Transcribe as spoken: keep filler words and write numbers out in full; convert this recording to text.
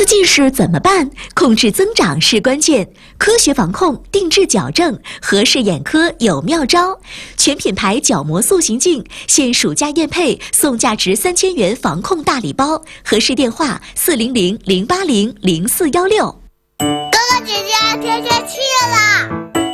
子近视怎么办？控制增长是关键，科学防控，定制矫正，合适眼科有妙招。全品牌角膜塑形镜，现暑假验配送价值三千元防控大礼包，核实电话四零零零八零零四幺六。 哥哥姐姐，天下